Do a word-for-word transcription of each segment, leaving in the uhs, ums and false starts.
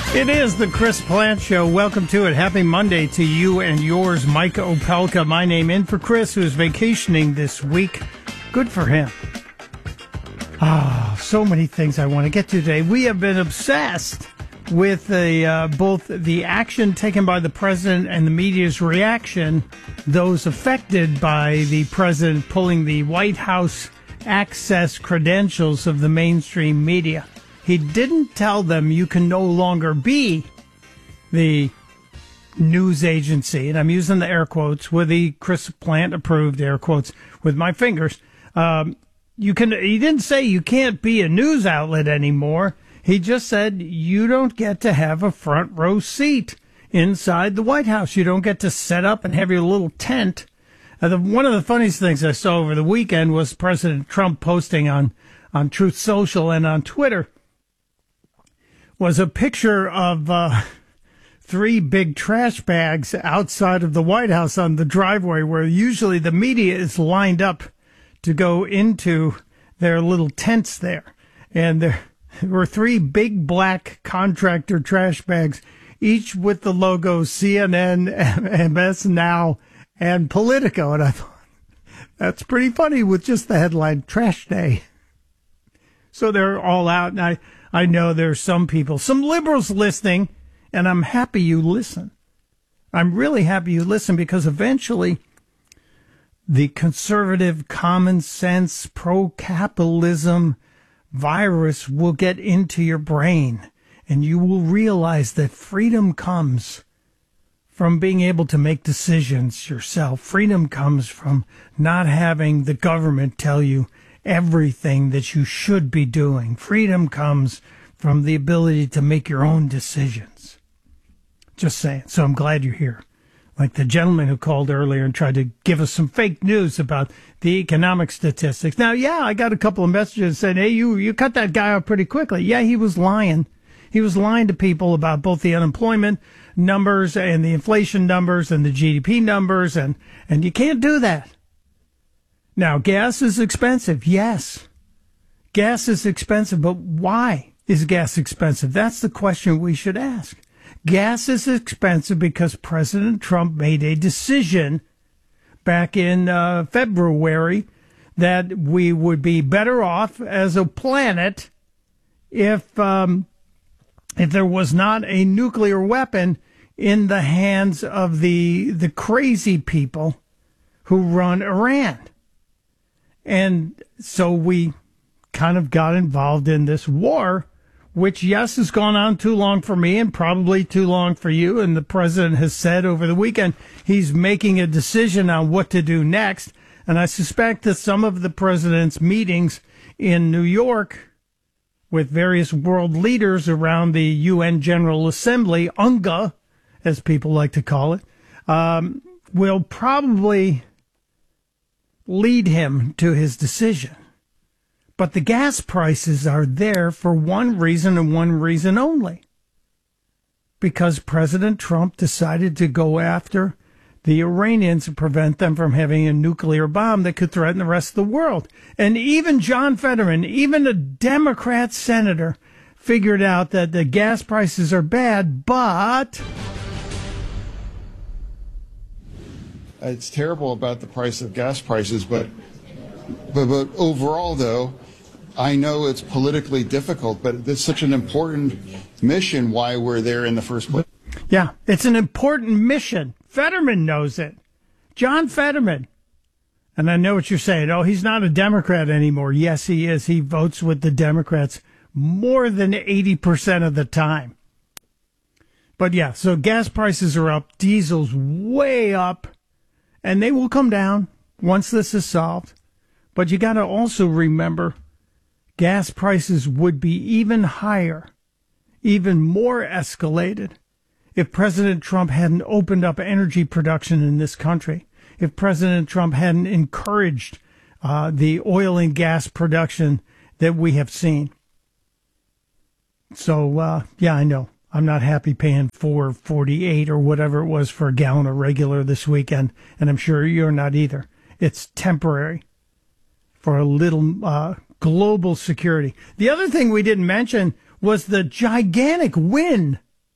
It is the Chris Plante Show. Welcome to it. Happy Monday to you and yours, Mike Opelka. My name in for Chris, who is vacationing this week. Good for him. Ah, so many things I want to get to today. We have been obsessed with the uh, both the action taken by the president and the media's reaction, those affected by the president pulling the White House access credentials of the mainstream media. He didn't tell them you can no longer be the news agency, and I'm using the air quotes with the Chris Plante approved air quotes with my fingers. Um, you can. He didn't say you can't be a news outlet anymore. He just said you don't get to have a front row seat inside the White House. You don't get to set up and have your little tent. Uh, the, one of the funniest things I saw over the weekend was President Trump posting on, on Truth Social and on Twitter was a picture of uh, three big trash bags outside of the White House on the driveway where usually the media is lined up to go into their little tents there. And there were three big black contractor trash bags, each with the logo C N N, M S Now, and Politico. And I thought, that's pretty funny with just the headline, Trash Day. So they're all out, and I... I know there's some people, some liberals listening, and I'm happy you listen. I'm really happy you listen because eventually the conservative, common sense, pro-capitalism virus will get into your brain, and you will realize that freedom comes from being able to make decisions yourself. Freedom comes from not having the government tell you everything that you should be doing. Freedom comes from the ability to make your own decisions. Just saying. So I'm glad you're here. Like the gentleman who called earlier and tried to give us some fake news about the economic statistics. Now, yeah, I got a couple of messages saying, hey, you, you cut that guy out pretty quickly. Yeah, he was lying. He was lying to people about both the unemployment numbers and the inflation numbers and the G D P numbers, and, and you can't do that. Now, gas is expensive. Yes, gas is expensive, but why is gas expensive? That's the question we should ask. Gas is expensive because President Trump made a decision back in uh, February that we would be better off as a planet if um, if there was not a nuclear weapon in the hands of the the crazy people who run Iran. And so we kind of got involved in this war, which, yes, has gone on too long for me and probably too long for you. And the president has said over the weekend he's making a decision on what to do next. And I suspect that some of the president's meetings in New York with various world leaders around the U N General Assembly, UNGA, as people like to call it, um, will probably lead him to his decision. But the gas prices are there for one reason and one reason only. Because President Trump decided to go after the Iranians and prevent them from having a nuclear bomb that could threaten the rest of the world. And even John Fetterman, even a Democrat senator, figured out that the gas prices are bad, but it's terrible about the price of gas prices, but, but but overall, though, I know it's politically difficult, but it's such an important mission why we're there in the first place. Yeah, it's an important mission. Fetterman knows it. John Fetterman. And I know what you're saying. Oh, he's not a Democrat anymore. Yes, he is. He votes with the Democrats more than eighty percent of the time. But yeah, so gas prices are up, diesel's way up. And they will come down once this is solved. But you got to also remember gas prices would be even higher, even more escalated if President Trump hadn't opened up energy production in this country, if President Trump hadn't encouraged uh, the oil and gas production that we have seen. So, uh, yeah, I know. I'm not happy paying four forty-eight or whatever it was for a gallon of regular this weekend, and I'm sure you're not either. It's temporary for a little uh, global security. The other thing we didn't mention was the gigantic win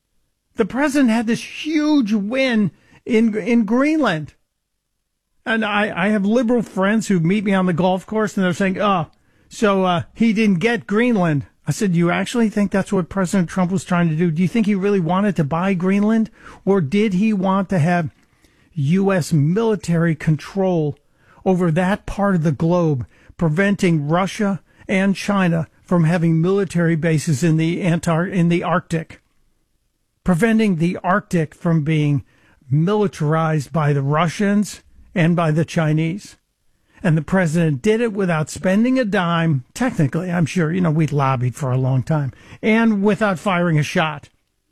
The president had this huge win in in Greenland. And I, I have liberal friends who meet me on the golf course, and they're saying, oh, so uh, he didn't get Greenland. I said, you actually think that's what President Trump was trying to do? Do you think he really wanted to buy Greenland? Or did he want to have U S military control over that part of the globe, preventing Russia and China from having military bases in the Antar- in the Arctic, preventing the Arctic from being militarized by the Russians and by the Chinese? And the president did it without spending a dime. Technically, I'm sure, you know, we lobbied for a long time, and without firing a shot.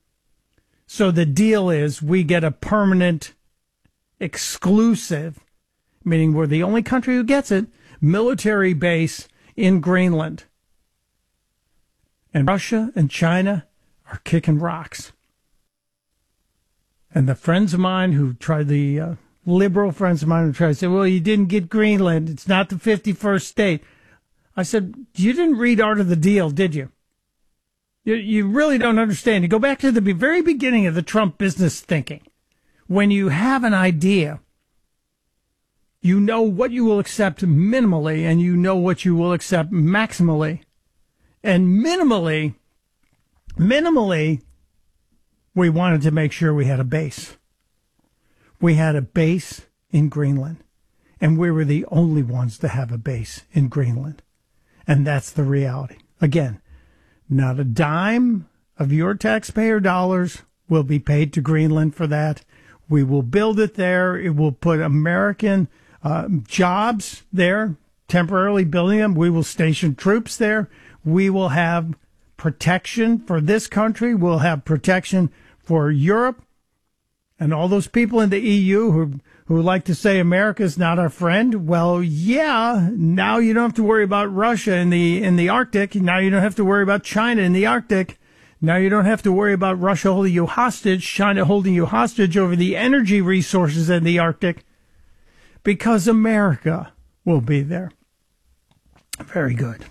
So the deal is we get a permanent, exclusive, meaning we're the only country who gets it, military base in Greenland. And Russia and China are kicking rocks. And the friends of mine who tried, the uh, liberal friends of mine who tried to say, well, you didn't get Greenland. It's not the fifty-first state. I said, you didn't read Art of the Deal, did you? You, you really don't understand. You go back to the very beginning of the Trump business thinking. When you have an idea, you know what you will accept minimally, and you know what you will accept maximally. And minimally, minimally, we wanted to make sure we had a base. We had a base in Greenland, and we were the only ones to have a base in Greenland. And that's the reality. Again, not a dime of your taxpayer dollars will be paid to Greenland for that. We will build it there. It will put American uh, jobs there, temporarily building them. We will station troops there. We will have protection for this country. We'll have protection for Europe and all those people in the E U who who like to say America's not our friend. Well, yeah, now you don't have to worry about Russia in the in the Arctic. Now you don't have to worry about China in the Arctic. Now you don't have to worry about Russia holding you hostage, China holding you hostage over the energy resources in the Arctic, because America will be there. Very good.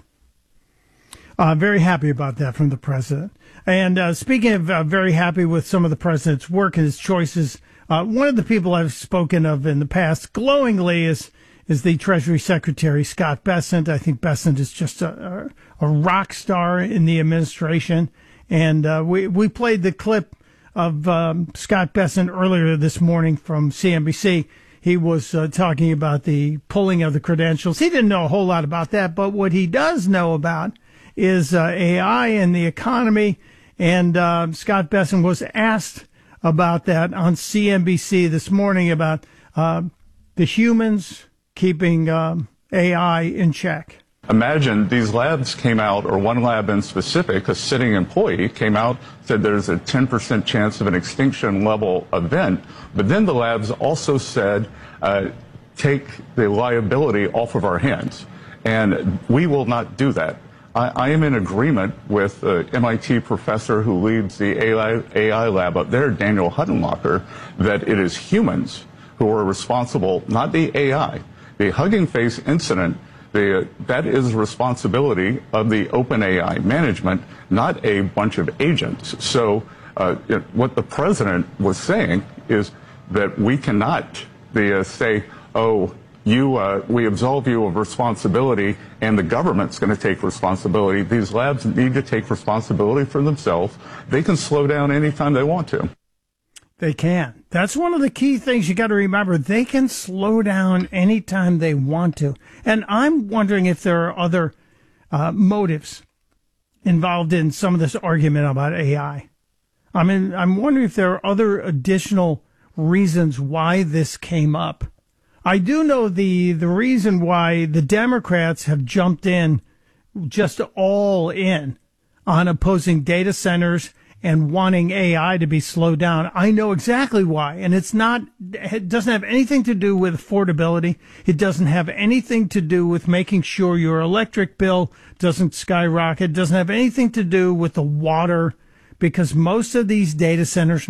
Uh, very happy about that from the president. And uh, speaking of uh, very happy with some of the president's work and his choices, uh, one of the people I've spoken of in the past glowingly is is the Treasury Secretary, Scott Bessent. I think Bessent is just a, a, a rock star in the administration. And uh, we, we played the clip of um, Scott Bessent earlier this morning from C N B C. He was uh, talking about the pulling of the credentials. He didn't know a whole lot about that, but what he does know about is uh, A I and the economy. And uh, Scott Bessent was asked about that on C N B C this morning, about uh, the humans keeping um, A I in check. Imagine these labs came out, or one lab in specific, a sitting employee came out, said there's a ten percent chance of an extinction level event, but then the labs also said, uh, take the liability off of our hands. And we will not do that. I, I am in agreement with the M I T professor who leads the A I, A I lab up there, Daniel Huttenlocher, that it is humans who are responsible, not the A I. The Hugging Face incident, the, that is responsibility of the OpenAI management, not a bunch of agents. So uh, it, what the president was saying is that we cannot the, uh, say, oh, you, uh, we absolve you of responsibility and the government's going to take responsibility. These labs need to take responsibility for themselves. They can slow down anytime they want to. They can. That's one of the key things you got to remember. They can slow down anytime they want to. And I'm wondering if there are other uh, motives involved in some of this argument about A I. I mean, I'm wondering if there are other additional reasons why this came up. I do know the, the reason why the Democrats have jumped in, just all in, on opposing data centers and wanting A I to be slowed down. I know exactly why. And it's not, it doesn't have anything to do with affordability. It doesn't have anything to do with making sure your electric bill doesn't skyrocket. It doesn't have anything to do with the water, because most of these data centers